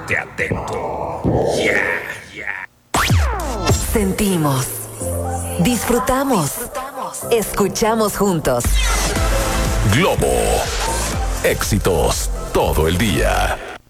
Estate atento. Sentimos, disfrutamos, escuchamos juntos. Globo. Éxitos todo el día.